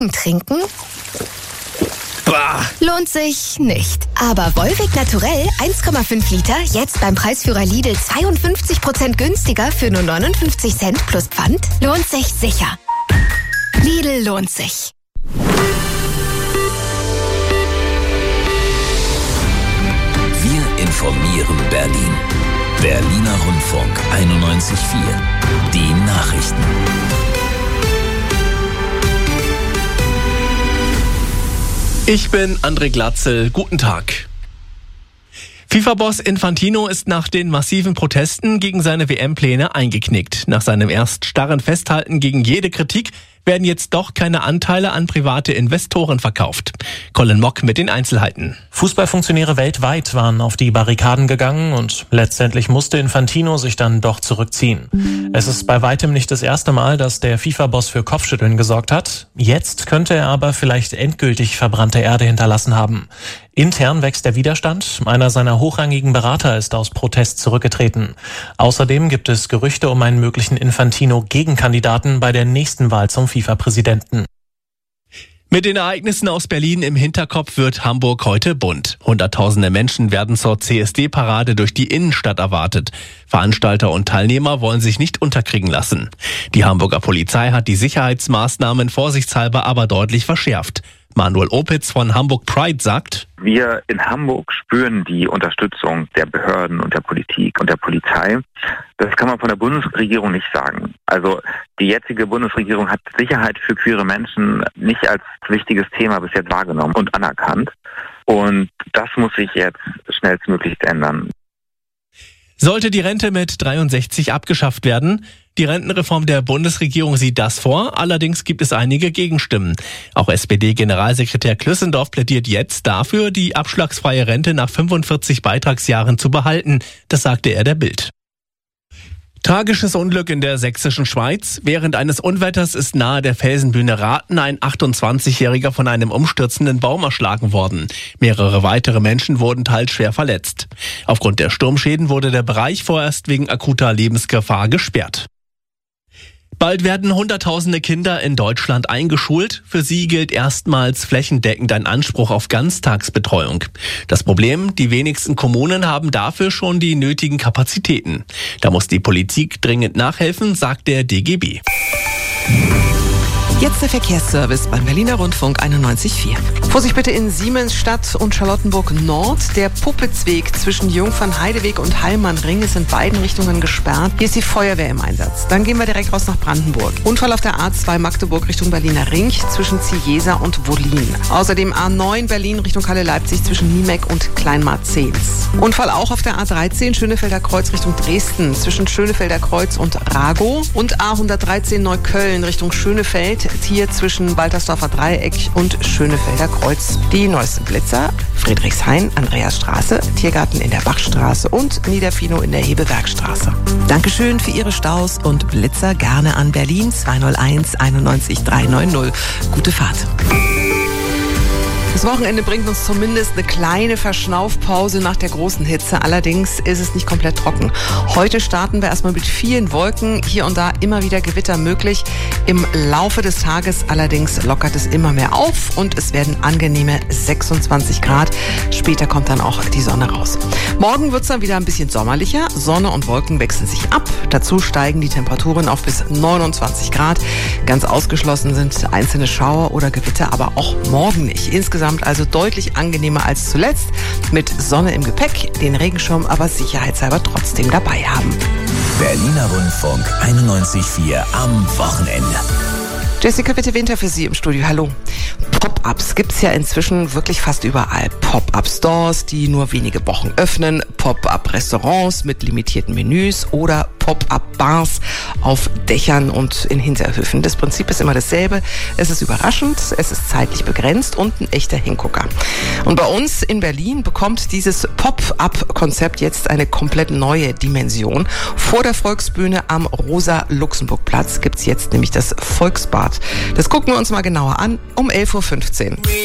Trinken? Bah. Lohnt sich nicht. Aber Volvic Naturell 1,5 Liter jetzt beim Preisführer Lidl 52% günstiger für nur 59 Cent plus Pfand? Lohnt sich sicher. Lidl lohnt sich. Wir informieren Berlin. Berliner Rundfunk 91.4. Die Nachrichten. Ich bin André Glatzel. Guten Tag. FIFA-Boss Infantino ist nach den massiven Protesten gegen seine WM-Pläne eingeknickt. Nach seinem erst starren Festhalten gegen jede Kritik werden jetzt doch keine Anteile an private Investoren verkauft. Colin Mock mit den Einzelheiten. Fußballfunktionäre weltweit waren auf die Barrikaden gegangen und letztendlich musste Infantino sich dann doch zurückziehen. Es ist bei weitem nicht das erste Mal, dass der FIFA-Boss für Kopfschütteln gesorgt hat. Jetzt könnte er aber vielleicht endgültig verbrannte Erde hinterlassen haben. Intern wächst der Widerstand. Einer seiner hochrangigen Berater ist aus Protest zurückgetreten. Außerdem gibt es Gerüchte um einen möglichen Infantino-Gegenkandidaten bei der nächsten Wahl zum FIFA-Präsidenten. Mit den Ereignissen aus Berlin im Hinterkopf wird Hamburg heute bunt. Hunderttausende Menschen werden zur CSD-Parade durch die Innenstadt erwartet. Veranstalter und Teilnehmer wollen sich nicht unterkriegen lassen. Die Hamburger Polizei hat die Sicherheitsmaßnahmen vorsichtshalber aber deutlich verschärft. Manuel Opitz von Hamburg Pride sagt: Wir in Hamburg spüren die Unterstützung der Behörden und der Politik und der Polizei. Das kann man von der Bundesregierung nicht sagen. Also die jetzige Bundesregierung hat Sicherheit für queere Menschen nicht als wichtiges Thema bis jetzt wahrgenommen und anerkannt. Und das muss sich jetzt schnellstmöglichst ändern. Sollte die Rente mit 63 abgeschafft werden? Die Rentenreform der Bundesregierung sieht das vor, allerdings gibt es einige Gegenstimmen. Auch SPD-Generalsekretär Klüssendorf plädiert jetzt dafür, die abschlagsfreie Rente nach 45 Beitragsjahren zu behalten. Das sagte er der Bild. Tragisches Unglück in der sächsischen Schweiz. Während eines Unwetters ist nahe der Felsenbühne Rathen ein 28-Jähriger von einem umstürzenden Baum erschlagen worden. Mehrere weitere Menschen wurden teils schwer verletzt. Aufgrund der Sturmschäden wurde der Bereich vorerst wegen akuter Lebensgefahr gesperrt. Bald werden Hunderttausende Kinder in Deutschland eingeschult. Für sie gilt erstmals flächendeckend ein Anspruch auf Ganztagsbetreuung. Das Problem, die wenigsten Kommunen haben dafür schon die nötigen Kapazitäten. Da muss die Politik dringend nachhelfen, sagt der DGB. Jetzt der Verkehrsservice beim Berliner Rundfunk 91.4. Vorsicht bitte in Siemensstadt und Charlottenburg Nord. Der Puppitzweg zwischen Jungfernheideweg und Heilmannring ist in beiden Richtungen gesperrt. Hier ist die Feuerwehr im Einsatz. Dann gehen wir direkt raus nach Brandenburg. Unfall auf der A2 Magdeburg Richtung Berliner Ring zwischen Ziehesa und Wollin. Außerdem A9 Berlin Richtung Halle-Leipzig zwischen Niemek und Kleinmarzens. Unfall auch auf der A13 Schönefelder Kreuz Richtung Dresden zwischen Schönefelder Kreuz und Ragow. Und A113 Neukölln Richtung Schönefeld. Hier zwischen Waltersdorfer Dreieck und Schönefelder Kreuz. Die neuesten Blitzer: Friedrichshain, Andreasstraße, Tiergarten in der Bachstraße und Niederfino in der Hebebergstraße. Dankeschön für Ihre Staus und Blitzer gerne an Berlin 201 91 390. Gute Fahrt. Das Wochenende bringt uns zumindest eine kleine Verschnaufpause nach der großen Hitze. Allerdings ist es nicht komplett trocken. Heute starten wir erstmal mit vielen Wolken. Hier und da immer wieder Gewitter möglich. Im Laufe des Tages allerdings lockert es immer mehr auf und es werden angenehme 26 Grad. Später kommt dann auch die Sonne raus. Morgen wird es dann wieder ein bisschen sommerlicher. Sonne und Wolken wechseln sich ab. Dazu steigen die Temperaturen auf bis 29 Grad. Ganz ausgeschlossen sind einzelne Schauer oder Gewitter, aber auch morgen nicht. Insgesamt also deutlich angenehmer als zuletzt. Mit Sonne im Gepäck, den Regenschirm aber sicherheitshalber trotzdem dabei haben. Berliner Rundfunk 91.4 am Wochenende. Jessica Witte-Winter für Sie im Studio. Hallo. Pop-ups gibt's ja inzwischen wirklich fast überall. Pop-up-Stores, die nur wenige Wochen öffnen, Pop-up-Restaurants mit limitierten Menüs oder Pop-up-Bars auf Dächern und in Hinterhöfen. Das Prinzip ist immer dasselbe. Es ist überraschend, es ist zeitlich begrenzt und ein echter Hingucker. Und bei uns in Berlin bekommt dieses Pop-up-Konzept jetzt eine komplett neue Dimension. Vor der Volksbühne am Rosa-Luxemburg-Platz gibt's jetzt nämlich das Volksbad. Das gucken wir uns mal genauer an um 11.15 Uhr.